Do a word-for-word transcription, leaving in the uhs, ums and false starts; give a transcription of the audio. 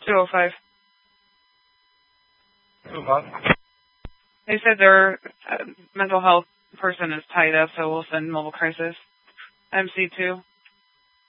two oh five. two oh five? They said their uh, mental health person is tied up, so we'll send mobile crisis. M C two.